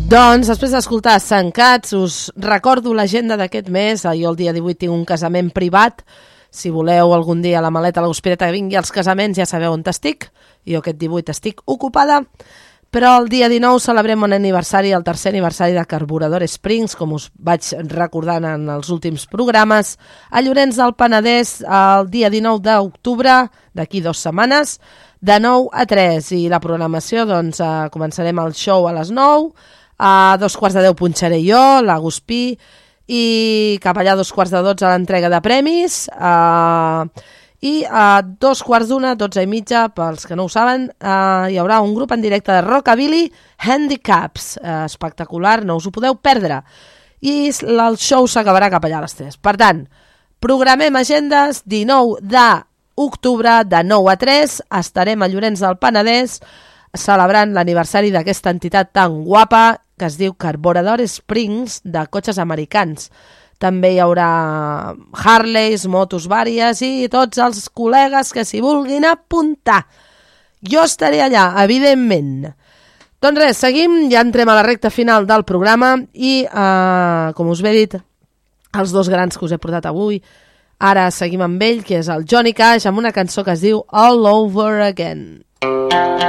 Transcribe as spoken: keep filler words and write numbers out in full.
Doncs, després d'escoltar Sant Cats, us recordo l'agenda d'aquest mes. Jo el dia divuit tinc un casament privat. Si voleu algun dia a la maleta, a la guspireta que vingui als casaments, ja sabeu on estic. Jo aquest divuit estic ocupada. Però el dia dinou celebrem un aniversari, el tercer aniversari de Carburador Springs, com us vaig recordant en els últims programes, a Llorenç del Penedès el dia dinou d'octubre, d'aquí dues setmanes, de nou a tres. I la programació, doncs, eh, començarem el show a les nou, a dos quarts de deu punxaré jo, la Guspí, i cap allà a dos quarts de dotze a l'entrega de premis, eh, i a dos quarts d'una, dotze i mitja, pels que no ho saben, eh, hi haurà un grup en directe de Rockabilly Handicaps, eh, espectacular, no us ho podeu perdre. I el show s'acabarà cap allà a les tres. Per tant, programem agendes, dinou d'octubre, de nou a tres, estarem a Llorenç del Penedès celebrant l'aniversari d'aquesta entitat tan guapa que es diu Carburador Springs, de cotxes americans. També hi haurà Harleys, motos vàries i tots els col·legues que s'hi vulguin apuntar. Jo estaré allà, evidentment. Doncs res, seguim, ja entrem a la recta final del programa i, eh, com us he dit, els dos grans que us he portat avui, ara seguim amb ell, que és el Johnny Cash, amb una cançó que es diu All Over Again.